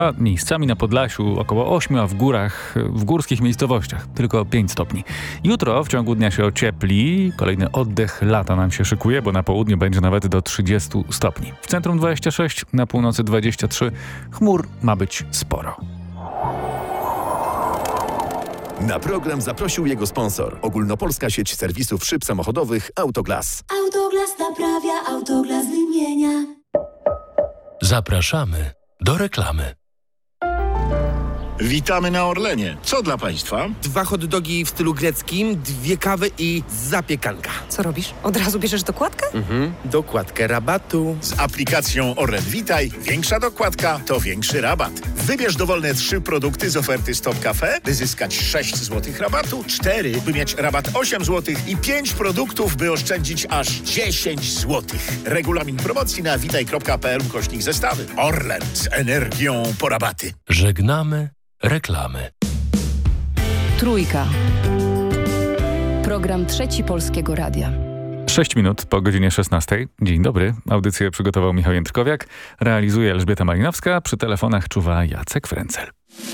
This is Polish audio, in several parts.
A miejscami na Podlasiu około 8, a w górskich miejscowościach tylko 5 stopni. Jutro w ciągu dnia się ociepli, kolejny oddech lata nam się szykuje, bo na południu będzie nawet do 30 stopni. W centrum 26, na północy 23, chmur ma być sporo. Na program zaprosił jego sponsor. Ogólnopolska sieć serwisów szyb samochodowych Autoglas. Autoglas naprawia, Autoglas wymienia. Zapraszamy do reklamy. Witamy na Orlenie. Co dla Państwa? 2 hot dogi w stylu greckim, 2 kawy i zapiekanka. Co robisz? Od razu bierzesz dokładkę? Dokładkę rabatu. Z aplikacją Orlen Witaj większa dokładka to większy rabat. Wybierz dowolne 3 produkty z oferty Stop Cafe, by zyskać 6 zł rabatu, 4, by mieć rabat 8 zł i 5 produktów, by oszczędzić aż 10 zł. Regulamin promocji na witaj.pl/zestawy. Orlen z energią po rabaty. Żegnamy reklamy. Trójka. Program Trzeci Polskiego Radia. 6 minut po godzinie 16. Dzień dobry. Audycję przygotował Michał Jędrkowiak, realizuje Elżbieta Malinowska, przy telefonach czuwa Jacek Frencel.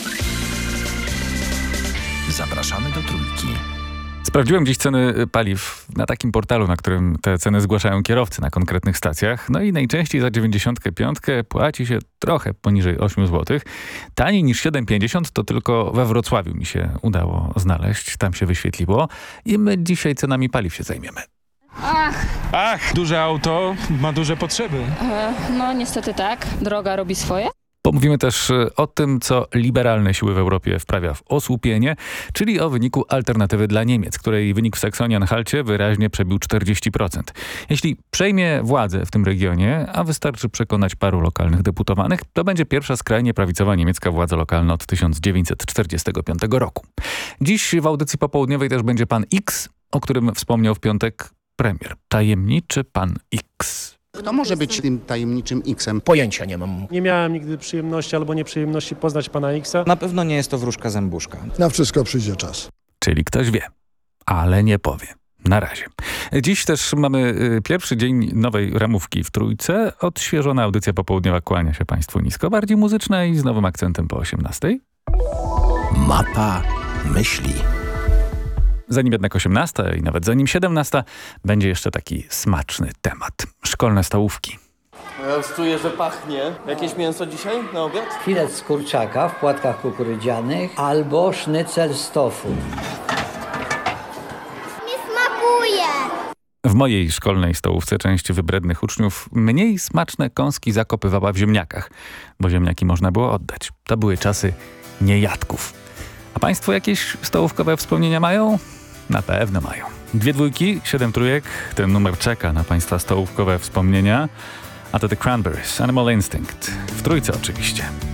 Zapraszamy do Trójki. Sprawdziłem dziś ceny paliw na takim portalu, na którym te ceny zgłaszają kierowcy na konkretnych stacjach. No i najczęściej za 95 płaci się trochę poniżej 8 zł. Taniej niż 7,50 to tylko we Wrocławiu mi się udało znaleźć. Tam się wyświetliło. I my dzisiaj cenami paliw się zajmiemy. Ach, duże auto ma duże potrzeby. No niestety tak. Droga robi swoje. Pomówimy też o tym, co liberalne siły w Europie wprawia w osłupienie, czyli o wyniku alternatywy dla Niemiec, której wynik w Saksonii-Anhalcie wyraźnie przebił 40%. Jeśli przejmie władzę w tym regionie, a wystarczy przekonać paru lokalnych deputowanych, to będzie pierwsza skrajnie prawicowa niemiecka władza lokalna od 1945 roku. Dziś w audycji popołudniowej też będzie pan X, o którym wspomniał w piątek premier. Tajemniczy pan X. Kto może być tym tajemniczym X-em? Pojęcia nie mam. Nie miałem nigdy przyjemności albo nieprzyjemności poznać pana X-a. Na pewno nie jest to wróżka zębuszka. Na wszystko przyjdzie czas. Czyli ktoś wie, ale nie powie. Na razie. Dziś też mamy pierwszy dzień nowej ramówki w Trójce. Odświeżona audycja popołudniowa kłania się Państwu nisko, bardziej muzyczna i z nowym akcentem po 18. Mapa myśli. Zanim jednak 18 i nawet zanim 17 będzie jeszcze taki smaczny temat. Szkolne stołówki. Ja już czuję, że pachnie. Jakieś mięso dzisiaj na obiad? Filet z kurczaka w płatkach kukurydzianych albo sznycel z tofu. Nie smakuje! W mojej szkolnej stołówce część wybrednych uczniów mniej smaczne kąski zakopywała w ziemniakach, bo ziemniaki można było oddać. To były czasy niejadków. A Państwo jakieś stołówkowe wspomnienia mają? Na pewno mają. 2 dwójki, 7 trójek. Ten numer czeka na Państwa stołówkowe wspomnienia. A to The Cranberries, Animal Instinct. W Trójce oczywiście.